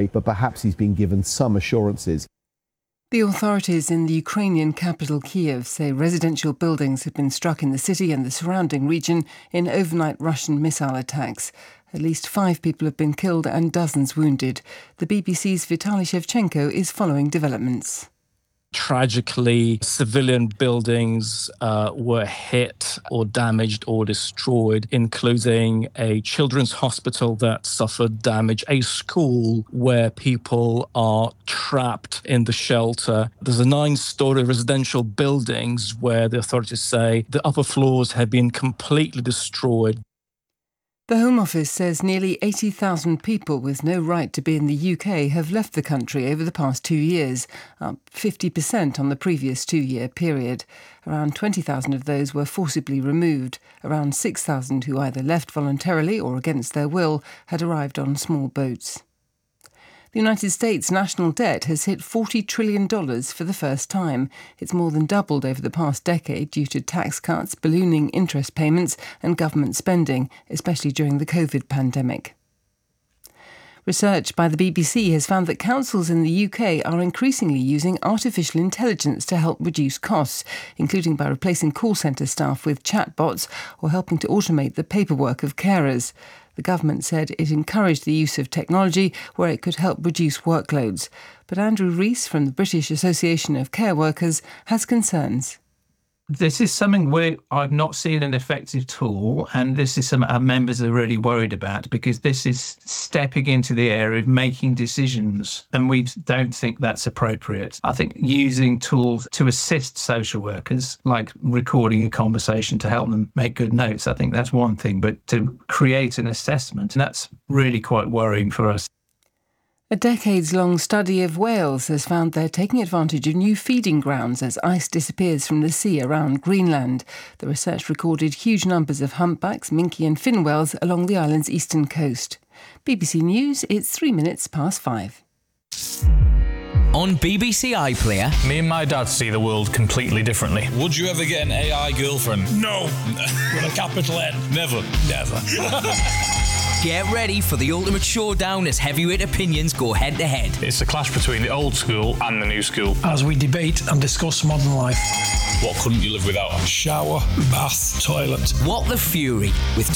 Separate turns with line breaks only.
say, but perhaps he's been given some assurances.
The authorities in the Ukrainian capital Kiev say residential buildings have been struck in the city and the surrounding region in overnight Russian missile attacks. At least 5 people have been killed and dozens wounded. The BBC's Vitaly Shevchenko is following developments.
Tragically, civilian buildings were hit or damaged or destroyed, including a children's hospital that suffered damage, a school where people are trapped in the shelter. There's a 9-story residential buildings where the authorities say the upper floors have been completely destroyed.
The Home Office says nearly 80,000 people with no right to be in the UK have left the country over the past 2 years, up 50% on the previous 2-year period. Around 20,000 of those were forcibly removed. Around 6,000 who either left voluntarily or against their will had arrived on small boats. The United States' national debt has hit $40 trillion for the first time. It's more than doubled over the past decade due to tax cuts, ballooning interest payments and government spending, especially during the COVID pandemic. Research by the BBC has found that councils in the UK are increasingly using artificial intelligence to help reduce costs, including by replacing call centre staff with chatbots or helping to automate the paperwork of carers. The government said it encouraged the use of technology where it could help reduce workloads. But Andrew Rees from the British Association of Care Workers has concerns.
This is something where I've not seen an effective tool, and this is something our members are really worried about because this is stepping into the area of making decisions, and we don't think that's appropriate. I think using tools to assist social workers, like recording a conversation to help them make good notes, I think that's one thing, but to create an assessment, and that's really quite worrying for us.
A decades-long study of whales has found they're taking advantage of new feeding grounds as ice disappears from the sea around Greenland. The research recorded huge numbers of humpbacks, minke and fin whales along the island's eastern coast. BBC News, it's 5:03.
On BBC iPlayer.
Me and my dad see the world completely differently.
Would you ever get an AI girlfriend?
No.
With a capital N? Never.
Get ready for the ultimate showdown as heavyweight opinions go head-to-head.
It's a clash between the old school and the new school.
As we debate and discuss modern life.
What couldn't you live without?
Shower, bath, toilet.
What the Fury, with